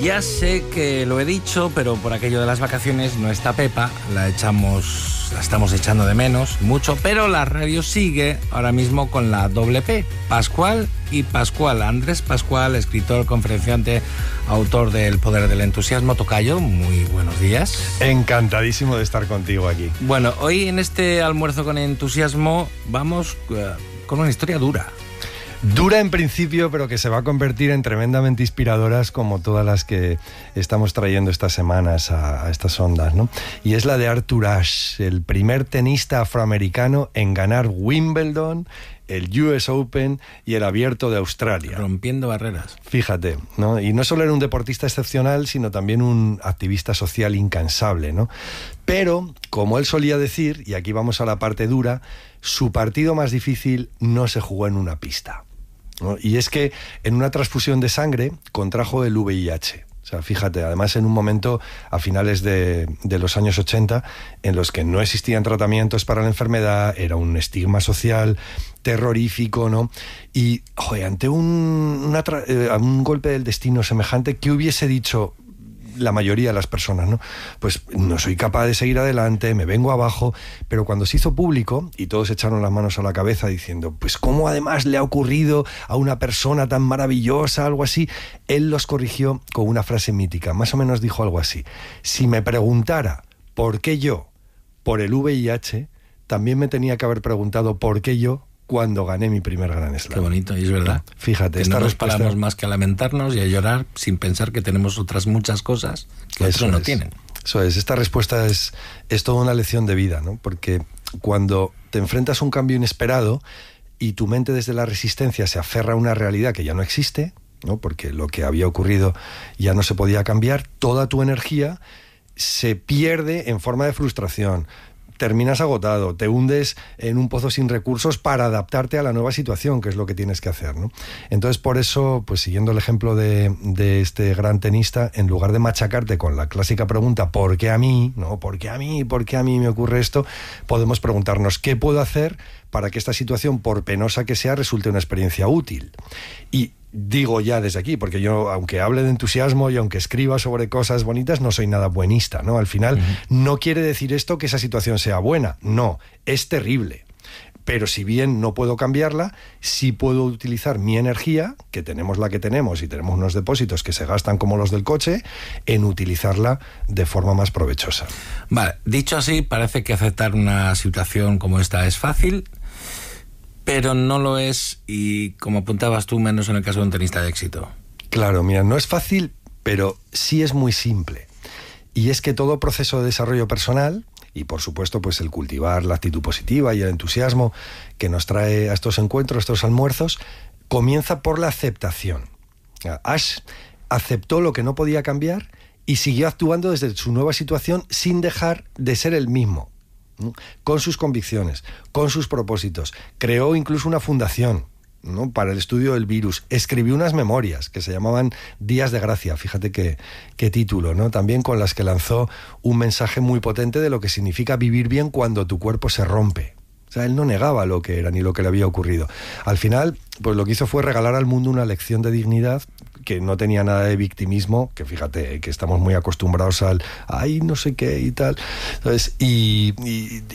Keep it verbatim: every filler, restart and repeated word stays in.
Ya sé que lo he dicho, pero por aquello de las vacaciones no está Pepa, la echamos, la estamos echando de menos mucho, pero la radio sigue ahora mismo con la doble P, Pascual y Pascual. Andrés Pascual, escritor, conferenciante, autor de El poder del entusiasmo. Tocayo, muy buenos días. Encantadísimo de estar contigo aquí. Bueno, hoy en este almuerzo con entusiasmo vamos uh, con una historia dura. Dura en principio, pero que se va a convertir en tremendamente inspiradoras, como todas las que estamos trayendo estas semanas a, a estas ondas, ¿no? Y es la de Arthur Ashe, el primer tenista afroamericano en ganar Wimbledon, el U S Open y el Abierto de Australia. Rompiendo barreras. Fíjate, ¿no? Y no solo era un deportista excepcional, sino también un activista social incansable, ¿no? Pero, como él solía decir, y aquí vamos a la parte dura, su partido más difícil no se jugó en una pista, ¿no? Y es que en una transfusión de sangre contrajo el V I H. O sea, fíjate, además en un momento a finales de, de los años ochenta en los que no existían tratamientos para la enfermedad, era un estigma social terrorífico, ¿no? Y, joder, ante un, una tra- eh, un golpe del destino semejante, ¿qué hubiese dicho la mayoría de las personas, ¿no? Pues no soy capaz de seguir adelante, me vengo abajo. Pero cuando se hizo público y todos echaron las manos a la cabeza diciendo, pues cómo además le ha ocurrido a una persona tan maravillosa, algo así, él los corrigió con una frase mítica. Más o menos dijo algo así: si me preguntara por qué yo, por el V I H, también me tenía que haber preguntado por qué yo cuando gané mi primer Grand Slam. Qué bonito, y es verdad. Fíjate, que esta no nos respuesta... paramos más que a lamentarnos y a llorar sin pensar que tenemos otras muchas cosas que otros no tienen. Eso es, esta respuesta es, es toda una lección de vida, ¿no? Porque cuando te enfrentas a un cambio inesperado y tu mente desde la resistencia se aferra a una realidad que ya no existe, ¿no? Porque lo que había ocurrido ya no se podía cambiar, toda tu energía se pierde en forma de frustración. Terminas agotado, te hundes en un pozo sin recursos para adaptarte a la nueva situación, que es lo que tienes que hacer, ¿no? Entonces, por eso, pues siguiendo el ejemplo de, de este gran tenista, en lugar de machacarte con la clásica pregunta ¿por qué a mí? ¿No? ¿Por qué a mí? ¿Por qué a mí me ocurre esto? Podemos preguntarnos ¿qué puedo hacer para que esta situación, por penosa que sea, resulte una experiencia útil? Y digo ya desde aquí, porque yo, aunque hable de entusiasmo y aunque escriba sobre cosas bonitas, no soy nada buenista, ¿no? Al final, uh-huh. no quiere decir esto que esa situación sea buena, no, es terrible. Pero si bien no puedo cambiarla, sí puedo utilizar mi energía, que tenemos la que tenemos y tenemos unos depósitos que se gastan como los del coche, en utilizarla de forma más provechosa. Vale, dicho así, parece que aceptar una situación como esta es fácil, pero no lo es, y como apuntabas tú, menos en el caso de un tenista de éxito. Claro, mira, no es fácil, pero sí es muy simple. Y es que todo proceso de desarrollo personal, y por supuesto pues el cultivar la actitud positiva y el entusiasmo que nos trae a estos encuentros, a estos almuerzos, comienza por la aceptación. Ashe aceptó lo que no podía cambiar y siguió actuando desde su nueva situación sin dejar de ser el mismo, con sus convicciones, con sus propósitos. Creó incluso una fundación, ¿no?, para el estudio del virus. Escribió unas memorias que se llamaban Días de Gracia, fíjate qué, qué título, ¿no? También con las que lanzó un mensaje muy potente de lo que significa vivir bien cuando tu cuerpo se rompe. O sea, él no negaba lo que era ni lo que le había ocurrido. Al final, pues lo que hizo fue regalar al mundo una lección de dignidad que no tenía nada de victimismo, que fíjate, que estamos muy acostumbrados al ay, no sé qué y tal. Entonces, y, y